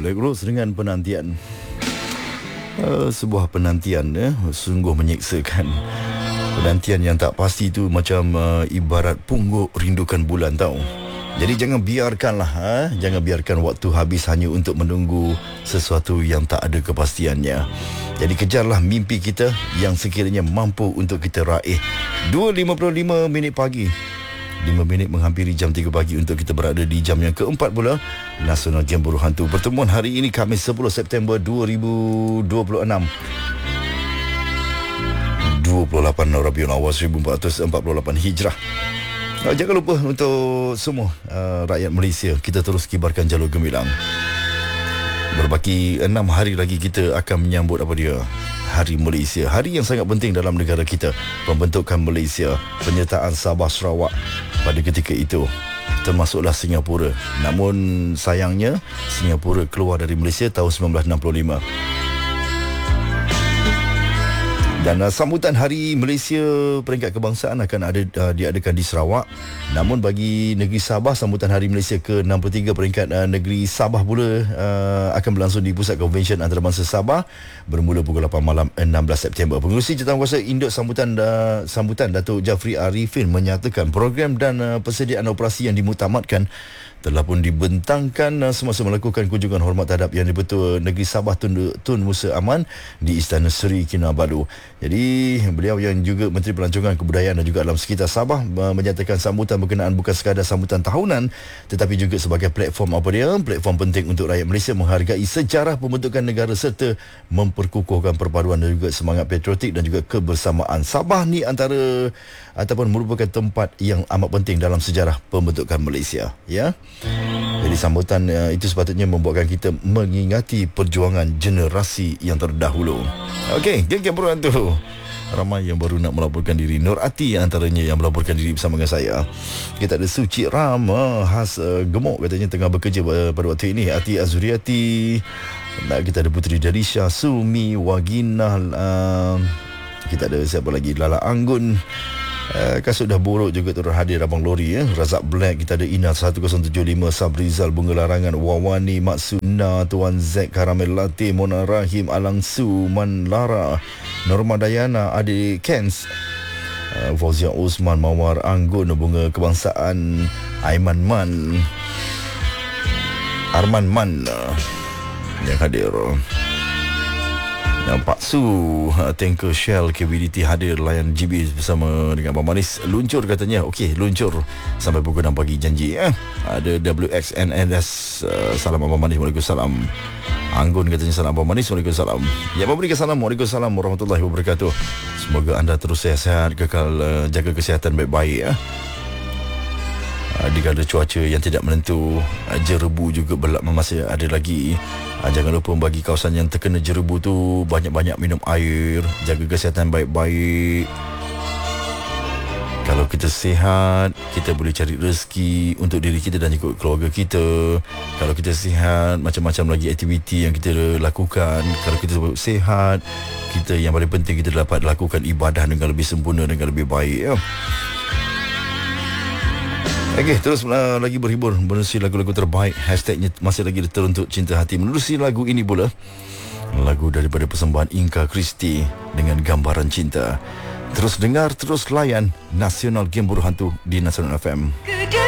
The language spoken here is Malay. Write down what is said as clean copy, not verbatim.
Black Rose dengan penantian. Sebuah penantian sungguh menyeksakan. Penantian yang tak pasti tu macam ibarat pungguk rindukan bulan tau. Jadi jangan biarkan waktu habis hanya untuk menunggu sesuatu yang tak ada kepastiannya. Jadi kejarlah mimpi kita yang sekiranya mampu untuk kita raih. 2.55 minit pagi, 5 minit menghampiri jam 3 pagi untuk kita berada di jam yang keempat pula Nasional Game Buruh Hantu. Pertemuan hari ini Khamis 10 September 2026, 28 Rabiul Awal 1448 Hijrah. Jangan lupa untuk semua rakyat Malaysia, kita terus kibarkan jalur gemilang. Berbaki 6 hari lagi kita akan menyambut Hari Malaysia, hari yang sangat penting dalam negara kita, pembentukan Malaysia, penyertaan Sabah Sarawak pada ketika itu, termasuklah Singapura. Namun sayangnya Singapura keluar dari Malaysia tahun 1965. Dan sambutan Hari Malaysia peringkat kebangsaan akan diadakan di Sarawak. Namun bagi negeri Sabah, sambutan Hari Malaysia ke-63 peringkat negeri Sabah pula akan berlangsung di Pusat Konvensyen Antarabangsa Sabah bermula pukul 8 malam 16 September. Pengerusi Jawatankuasa Induk Sambutan Datuk Jafri Arifin menyatakan program dan persediaan operasi yang dimuktamadkan telah pun dibentangkan semasa melakukan kunjungan hormat terhadap Yang di-Pertua Negeri Sabah Tun Musa Aman di Istana Seri Kinabalu. Jadi beliau yang juga Menteri Pelancongan Kebudayaan dan juga Alam Sekitar Sabah menyatakan sambutan berkenaan bukan sekadar sambutan tahunan tetapi juga sebagai platform platform penting untuk rakyat Malaysia menghargai sejarah pembentukan negara serta memperkukuhkan perpaduan dan juga semangat patriotik dan juga kebersamaan. Sabah ni merupakan tempat yang amat penting dalam sejarah pembentukan Malaysia, ya. Jadi sambutan itu sepatutnya membuatkan kita mengingati perjuangan generasi yang terdahulu. Okey, geng Buruh Hantu. Ramai yang baru nak melaporkan diri. Nur Ati antaranya yang melaporkan diri bersama dengan saya. Kita ada Suci Ram khas gemuk katanya tengah bekerja pada waktu ini. Ati Azuriati. Kita ada Puteri Darisha, Sumi Waginah. Kita ada siapa lagi? Lala Anggun. Kasut dah buruk juga turut hadir Abang Lori, Razak Black. Kita ada Ina 1075, Sabrizal Bunga Larangan, Wawani Maksuna, Tuan Zack Karamel Latte, Mona Rahim, Alang Su, Man Lara, Norma Dayana, Adik Kens, Fauzia Osman, Mawar Anggun, Bunga Kebangsaan, Aiman Man, Arman Man yang hadir. Yang Pak Su, tanker Shell KBDT hadir layan GB bersama dengan Abang Manis. Luncur katanya. Okey, luncur sampai pukul 6 pagi janji. Ada WXNNS. Salam Abang Manis. Waalaikumsalam. Anggun katanya salam Abang Manis. Waalaikumsalam. Ya, Abang berikan salam. Waalaikumsalam warahmatullahi wabarakatuh. Semoga anda terus sihat, kekal jaga kesihatan baik-baik. Dikala cuaca yang tidak menentu, jerebu juga masih ada lagi. Jangan lupa bagi kawasan yang terkena jerebu tu banyak-banyak minum air, jaga kesihatan baik-baik. Kalau kita sihat, kita boleh cari rezeki untuk diri kita dan juga keluarga kita. Kalau kita sihat, macam-macam lagi aktiviti yang kita lakukan. Kalau kita sihat, kita yang paling penting kita dapat lakukan ibadah dengan lebih sempurna, dengan lebih baik, ya. Okey, terus lagi berhibur menerusi lagu-lagu terbaik. Hashtagnya masih lagi teruntuk cinta hati. Menerusi lagu ini pula, lagu daripada persembahan Inka Kristi dengan Gambaran Cinta. Terus dengar, terus layan Nasional Game Buruh Hantu di Nasional FM.